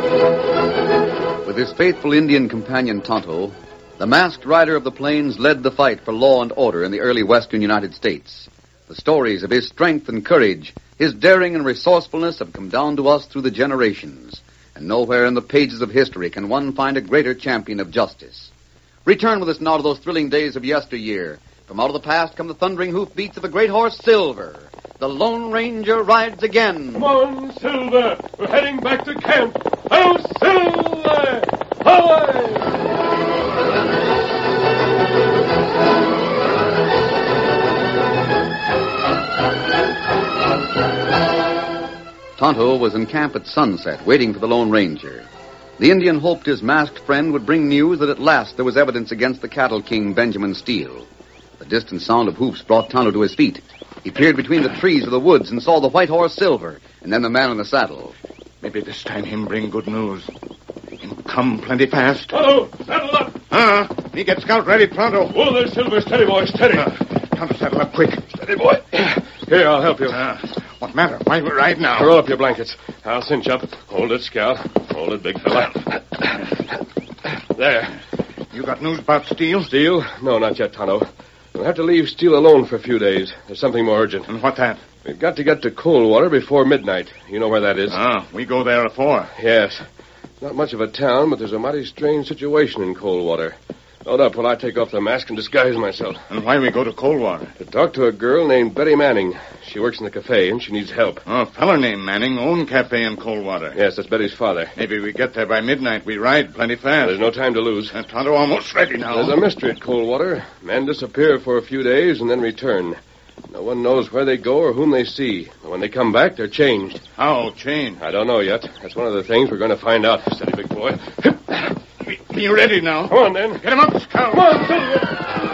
With his faithful Indian companion Tonto, the masked rider of the plains led the fight for law and order in the early western United States. The stories of his strength and courage, his daring and resourcefulness have come down to us through the generations, and nowhere in the pages of history can one find a greater champion of justice. Return with us now to those thrilling days of yesteryear. From out of the past come the thundering hoofbeats of the great horse Silver. The Lone Ranger rides again. Come on, Silver. We're heading back to camp. Oh, Silver! Hi! Tonto was in camp at sunset, waiting for the Lone Ranger. The Indian hoped his masked friend would bring news that at last there was evidence against the cattle king, Benjamin Steele. The distant sound of hoofs brought Tonto to his feet. He peered between the trees of the woods and saw the white horse Silver, and then the man in the saddle. Maybe this time him bring good news. Him come plenty fast. Oh, saddle up. Me get scout ready pronto. Oh, there's Silver. Steady, boy, steady. Tonto, saddle up quick. Steady, boy. Here, I'll help you. What matter? Why we ride now? Roll up your blankets. I'll cinch up. Hold it, Scout. Hold it, big fella. There. You got news about Steele? Steele? No, not yet, Tonto. We'll have to leave Steele alone for a few days. There's something more urgent. And what that? We've got to get to Coldwater before midnight. You know where that is? We go there afore. Yes. Not much of a town, but there's a mighty strange situation in Coldwater. Load up while I take off the mask and disguise myself. And why we go to Coldwater? To talk to a girl named Betty Manning. She works in the cafe, and she needs help. A feller named Manning own cafe in Coldwater. Yes, that's Betty's father. Maybe we get there by midnight. We ride plenty fast. There's no time to lose. Tonto almost ready now. There's a mystery at Coldwater. Men disappear for a few days and then return. No one knows where they go or whom they see. When they come back, they're changed. How changed? I don't know yet. That's one of the things we're going to find out. Steady, big boy. Be ready now. Come on, then. Get him up, Scout. Come on, Silver.